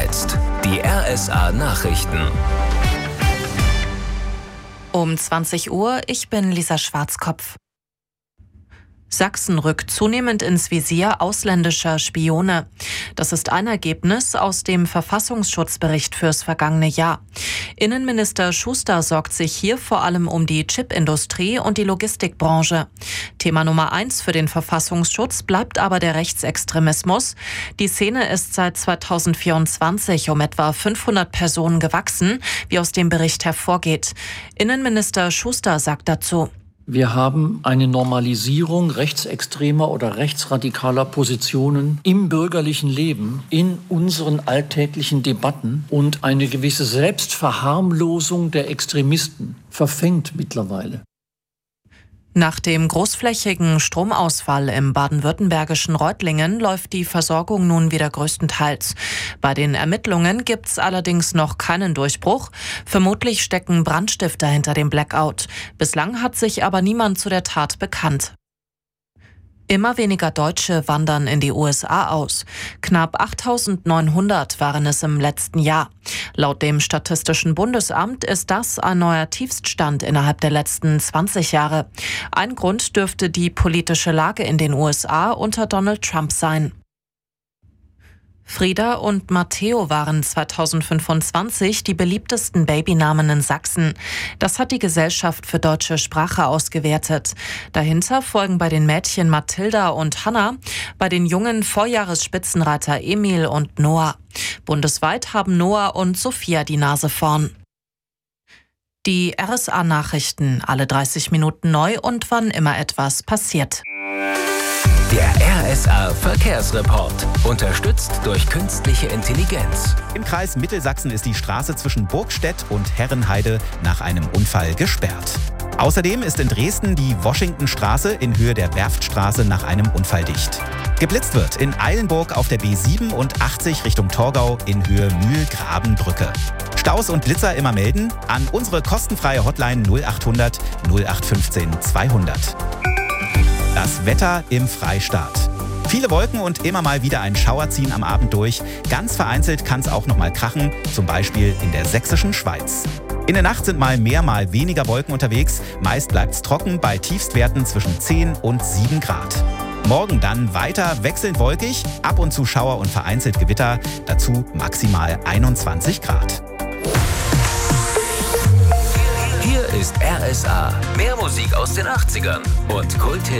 jetzt die RSA Nachrichten. Um 20 Uhr, ich bin Lisa Schwarzkopf. Sachsen rückt zunehmend ins Visier ausländischer Spione. Das ist ein Ergebnis aus dem Verfassungsschutzbericht fürs vergangene Jahr. Innenminister Schuster sorgt sich hier vor allem um die Chipindustrie und die Logistikbranche. Thema Nummer 1 für den Verfassungsschutz bleibt aber der Rechtsextremismus. Die Szene ist seit 2024 um etwa 500 Personen gewachsen, wie aus dem Bericht hervorgeht. Innenminister Schuster sagt dazu: Wir haben eine Normalisierung rechtsextremer oder rechtsradikaler Positionen im bürgerlichen Leben, in unseren alltäglichen Debatten, und eine gewisse Selbstverharmlosung der Extremisten verfängt mittlerweile. Nach dem großflächigen Stromausfall im baden-württembergischen Reutlingen läuft die Versorgung nun wieder größtenteils. Bei den Ermittlungen gibt's allerdings noch keinen Durchbruch. Vermutlich stecken Brandstifter hinter dem Blackout. Bislang hat sich aber niemand zu der Tat bekannt. Immer weniger Deutsche wandern in die USA aus. Knapp 8.900 waren es im letzten Jahr. Laut dem Statistischen Bundesamt ist das ein neuer Tiefststand innerhalb der letzten 20 Jahre. Ein Grund dürfte die politische Lage in den USA unter Donald Trump sein. Frieda und Matteo waren 2025 die beliebtesten Babynamen in Sachsen. Das hat die Gesellschaft für deutsche Sprache ausgewertet. Dahinter folgen bei den Mädchen Mathilda und Hanna, bei den Jungen Vorjahresspitzenreiter Emil und Noah. Bundesweit haben Noah und Sophia die Nase vorn. Die RSA-Nachrichten, alle 30 Minuten neu und wann immer etwas passiert. Der RSA Verkehrsreport, unterstützt durch künstliche Intelligenz. Im Kreis Mittelsachsen ist die Straße zwischen Burgstedt und Herrenheide nach einem Unfall gesperrt. Außerdem ist in Dresden die Washingtonstraße in Höhe der Werftstraße nach einem Unfall dicht. Geblitzt wird in Eilenburg auf der B87 Richtung Torgau in Höhe Mühlgrabenbrücke. Staus und Blitzer immer melden an unsere kostenfreie Hotline 0800 0815 200. Das Wetter im Freistaat. Viele Wolken und immer mal wieder ein Schauer ziehen am Abend durch. Ganz vereinzelt kann es auch noch mal krachen, zum Beispiel in der sächsischen Schweiz. In der Nacht sind mal mehr, mal weniger Wolken unterwegs. Meist bleibt es trocken bei Tiefstwerten zwischen 10 und 7 Grad. Morgen dann weiter wechselnd wolkig, ab und zu Schauer und vereinzelt Gewitter. Dazu maximal 21 Grad. Hier ist RSA. Mehr Musik aus den 80ern und Kulthits